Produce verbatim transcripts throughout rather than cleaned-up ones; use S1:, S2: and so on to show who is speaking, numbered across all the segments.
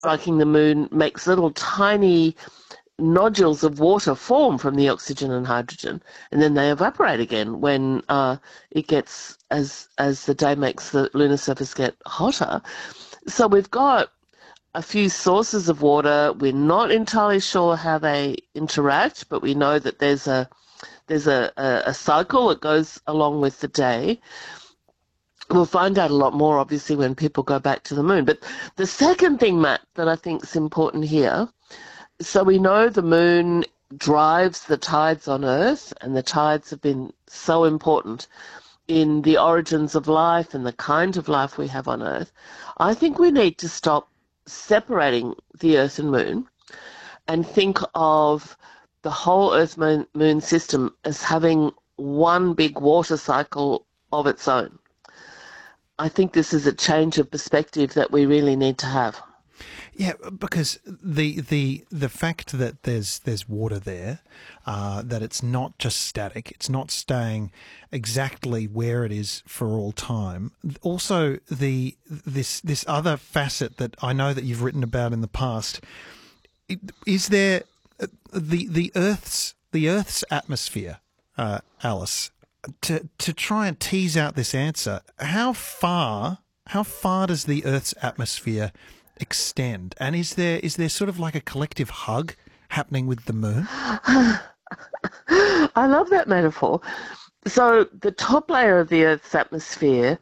S1: striking the moon makes little tiny nodules of water form from the oxygen and hydrogen, and then they evaporate again when uh, it gets as as the day makes the lunar surface get hotter. So we've got a few sources of water. We're not entirely sure how they interact, but we know that there's a there's a, a, a cycle that goes along with the day. We'll find out a lot more, obviously, when people go back to the moon. But the second thing, Matt, that I think is important here, so we know the moon drives the tides on Earth, and the tides have been so important in the origins of life and the kind of life we have on Earth. I think we need to stop separating the Earth and Moon and think of the whole Earth-Moon moon system as having one big water cycle of its own. I think this is a change of perspective that we really need to have.
S2: Yeah, because the the the fact that there's there's water there, uh, that it's not just static, it's not staying exactly where it is for all time. Also, the this this other facet that I know that you've written about in the past, is there the the Earth's the Earth's atmosphere, uh, Alice. To to try and tease out this answer, how far how far does the Earth's atmosphere extend? And is there is there sort of like a collective hug happening with the moon?
S1: I love that metaphor. So the top layer of the Earth's atmosphere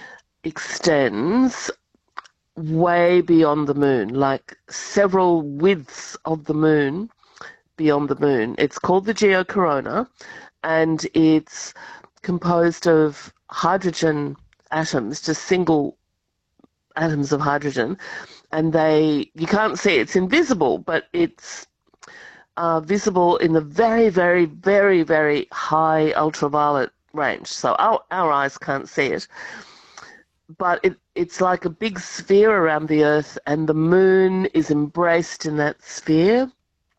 S1: extends way beyond the moon, like several widths of the moon beyond the moon. It's called the geocorona, and it's composed of hydrogen atoms, just single atoms of hydrogen, and they, you can't see it, it's invisible, but it's uh, visible in the very, very, very, very high ultraviolet range. So our, our eyes can't see it, but it, it's like a big sphere around the Earth, and the moon is embraced in that sphere.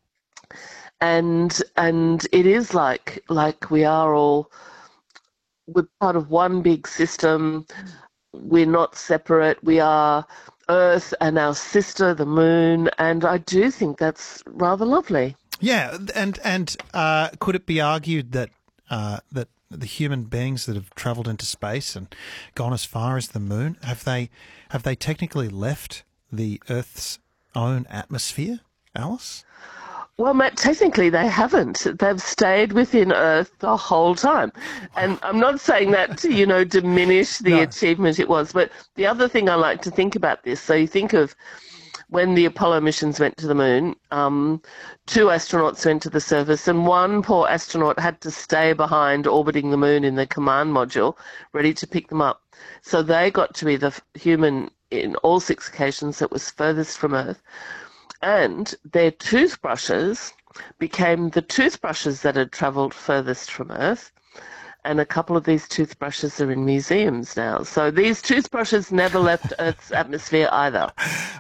S1: And and it is like like we are all, we're part of one big system. We're not separate. We are Earth and our sister, the moon. And I do think that's rather lovely.
S2: Yeah, and and uh, could it be argued that uh, that the human beings that have travelled into space and gone as far as the moon, have they have they technically left the Earth's own atmosphere, Alice?
S1: Well, Matt, technically they haven't. They've stayed within Earth the whole time. And I'm not saying that to, you know, diminish the no. achievement it was. But the other thing I like to think about this, so you think of when the Apollo missions went to the moon, um, two astronauts went to the surface, and one poor astronaut had to stay behind orbiting the moon in the command module, ready to pick them up. So they got to be the human in all six occasions that was furthest from Earth. And their toothbrushes became the toothbrushes that had travelled furthest from Earth. And a couple of these toothbrushes are in museums now. So these toothbrushes never left Earth's atmosphere either.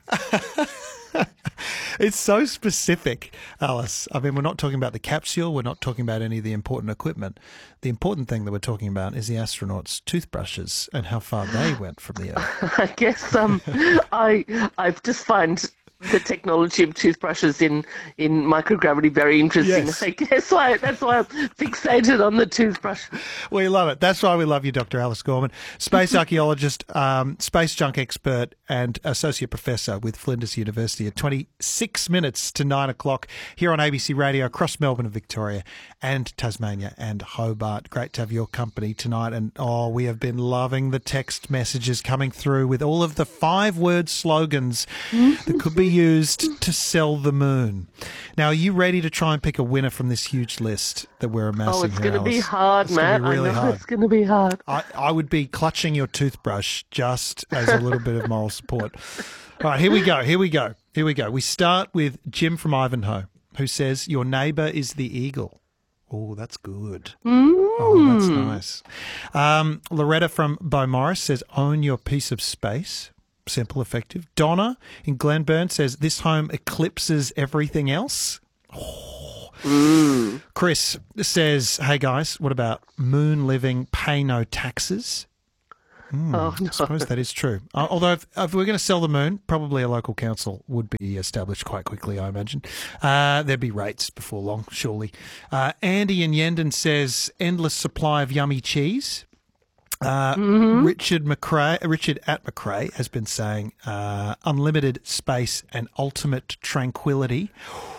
S2: It's so specific, Alice. I mean, we're not talking about the capsule. We're not talking about any of the important equipment. The important thing that we're talking about is the astronauts' toothbrushes and how far they went from the Earth.
S1: I guess um, I I just find the technology of toothbrushes in, in microgravity very interesting.
S2: Yes.
S1: I guess why, that's why I'm fixated on the toothbrush.
S2: We love it. That's why we love you, Doctor Alice Gorman, space archaeologist, um, space junk expert, and associate professor with Flinders University at twenty-six minutes to nine o'clock here on A B C Radio across Melbourne and Victoria and Tasmania and Hobart. Great to have your company tonight. And, oh, we have been loving the text messages coming through with all of the five-word slogans that could be used to sell the moon. Now, are you ready to try and pick a winner from this huge list that we're amassing?
S1: Oh, it's
S2: going to
S1: be hard,
S2: it's
S1: Matt.
S2: Be really
S1: I know
S2: hard.
S1: It's going to be hard.
S2: I, I would be clutching your toothbrush just as a little bit of moral support. All right, here we go. Here we go. Here we go. We start with Jim from Ivanhoe, who says, your neighbour is the eagle. Oh, that's good.
S1: Mm.
S2: Oh, that's nice. Um, Loretta from Beaumaris says, own your piece of space. Simple, effective. Donna in Glenburn says, this home eclipses everything else. Oh.
S1: Mm.
S2: Chris says, hey guys, what about moon living, pay no taxes? Mm,
S1: Oh, no.
S2: I suppose that is true. Uh, although if, if we're going to sell the moon, probably a local council would be established quite quickly, I imagine. Uh, there'd be rates before long, surely. Uh, Andy in Yendon says, endless supply of yummy cheese. Uh, mm-hmm. Richard McRae, Richard at McRae has been saying uh, unlimited space and ultimate tranquility.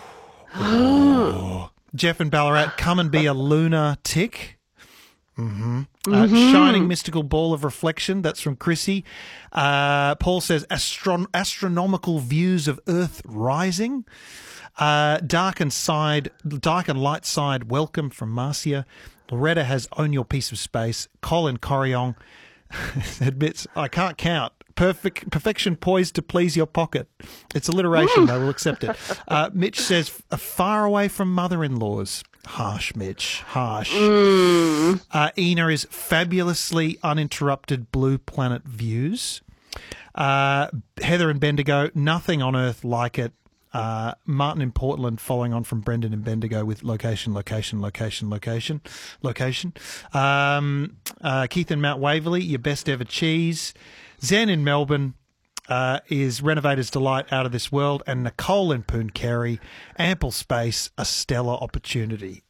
S2: Oh. Jeff and Ballarat, come and be a lunar tick. Mm-hmm.
S1: Mm-hmm.
S2: Uh, shining mystical ball of reflection. That's from Chrissy. Uh, Paul says astron- astronomical views of Earth rising. Uh, dark and side, dark and light side. Welcome from Marcia. Loretta has own your piece of space. Colin Corriong admits I can't count. Perfect perfection poised to please your pocket. It's alliteration. They will accept it. Uh, Mitch says far away from mother-in-laws. Harsh, Mitch. Harsh.
S1: Mm.
S2: Uh, Ina is fabulously uninterrupted blue planet views. Uh, Heather and Bendigo, nothing on earth like it. Uh, Martin in Portland, following on from Brendan in Bendigo with location, location, location, location, location. Um, uh, Keith in Mount Waverley, your best ever cheese. Zen in Melbourne uh, is Renovator's Delight, out of this world. And Nicole in Pooncarie, ample space, a stellar opportunity.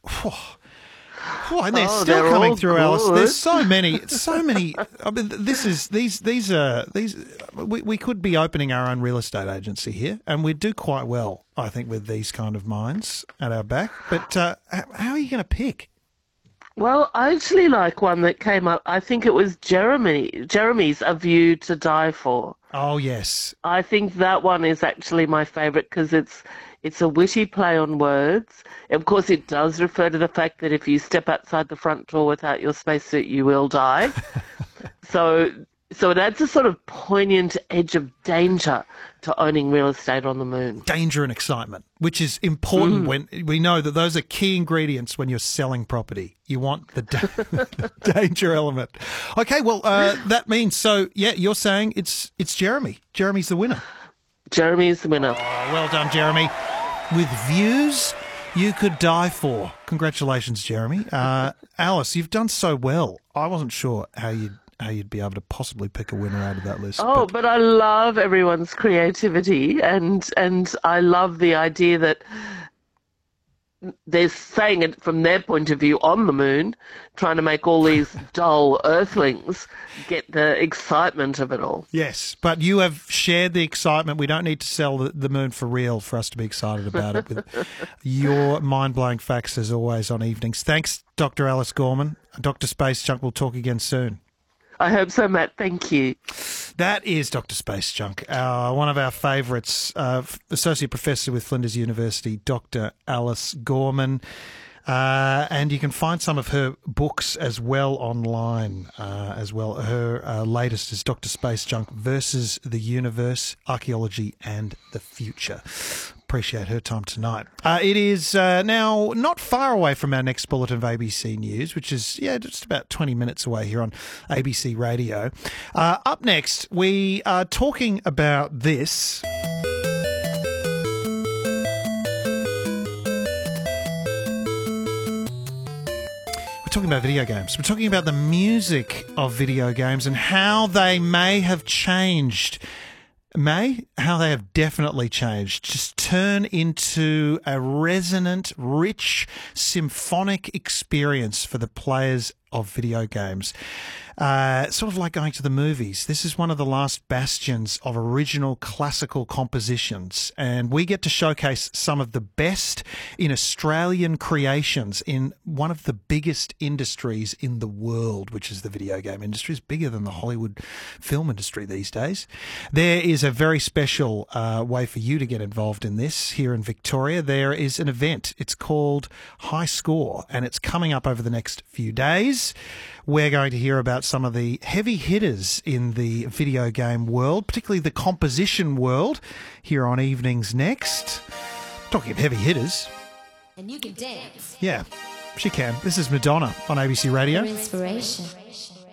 S2: Oh, and they're
S1: Oh,
S2: still
S1: they're
S2: coming
S1: all
S2: through, Alice.
S1: good.
S2: There's so many, so many. I mean, this is these these are these. We we could be opening our own real estate agency here, and we'd do quite well, I think, with these kind of minds at our back. But uh, how, how are you going to pick?
S1: Well, I actually like one that came up. I think it was Jeremy. Jeremy's A View to Die For.
S2: Oh yes,
S1: I think that one is actually my favourite because it's it's a witty play on words. Of course, it does refer to the fact that if you step outside the front door without your spacesuit, you will die. so, so it adds a sort of poignant edge of danger to owning real estate on the moon.
S2: danger and excitement, which is important
S1: Mm.
S2: when we know that those are key ingredients when you're selling property. You want the, da- the danger element. Okay, well, uh, that means so. Yeah, you're saying it's it's Jeremy. Jeremy's the winner.
S1: Jeremy is the winner.
S2: Oh, well done, Jeremy. With views you could die for. Congratulations, Jeremy. Uh, Alice, you've done so well. I wasn't sure how you'd how you'd be able to possibly pick a winner out of that list.
S1: Oh, but I love everyone's creativity, and and I love the idea that they're saying it from their point of view on the moon, trying to make all these dull earthlings get the excitement of it all.
S2: Yes, but you have shared the excitement. We don't need to sell the, the moon for real for us to be excited about it with your mind-blowing facts, as always, on evenings. Thanks, Doctor Alice Gorman. Doctor Space Junk, we'll talk again soon.
S1: I hope so, Matt. Thank you.
S2: That is Doctor Space Junk, uh, one of our favourites, uh, Associate Professor with Flinders University, Doctor Alice Gorman. Uh, and you can find some of her books as well online uh, as well. Her uh, latest is Doctor Space Junk versus the Universe, Archaeology and the Future. Appreciate her time tonight. Uh, it is uh, now not far away from our next bulletin of A B C News, which is, yeah, just about twenty minutes away here on A B C Radio. Uh, up next, we are talking about this. We're talking about video games. We're talking about the music of video games and how they may have changed. May, how they have definitely changed. Just turn into a resonant, rich, symphonic experience for the players of video games. Uh, sort of like going to the movies. This is one of the last bastions of original classical compositions, and we get to showcase some of the best in Australian creations in one of the biggest industries in the world, which is the video game industry. It's bigger than the Hollywood film industry these days. There is a very special uh, way for you to get involved in this here in Victoria. There is an event. It's called High Score, and it's coming up over the next few days. We're going to hear about some of the heavy hitters in the video game world, particularly the composition world, here on Evenings Next. Talking of heavy hitters.
S3: And you can dance.
S2: Yeah, she can. This is Madonna on A B C Radio.
S3: For inspiration.